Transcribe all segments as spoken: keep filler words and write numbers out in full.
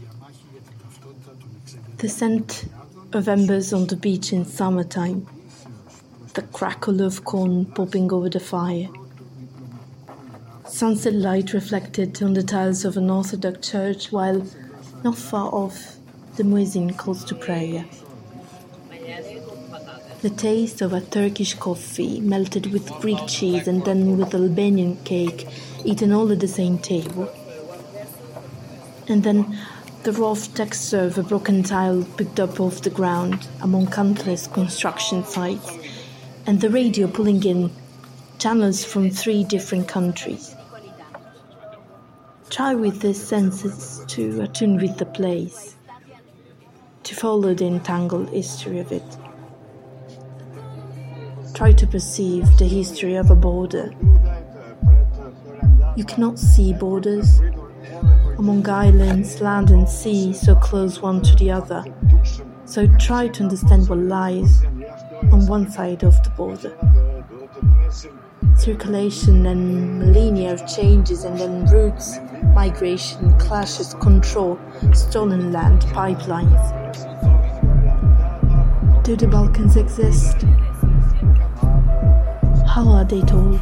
The scent of embers on the beach in summertime, the crackle of corn popping over the fire, sunset light reflected on the tiles of an Orthodox church while, not far off, the muezzin calls to prayer. The taste of a Turkish coffee melted with Greek cheese and then with Albanian cake eaten all at the same table. And then the rough texture of a broken tile picked up off the ground among countless construction sites, and the radio pulling in channels from three different countries. Try with these senses to attune with the place, to follow the entangled history of it. Try to perceive the history of a border. You cannot see borders among islands, land and sea so close one to the other. So try to understand what lies on one side of the border. Circulation and millennia of changes and then routes, migration, clashes, control, stolen land, pipelines. Do the Balkans exist? How are they told?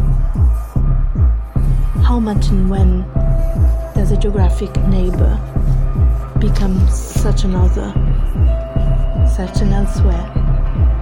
How much and when does a geographic neighbor become such another, such an elsewhere?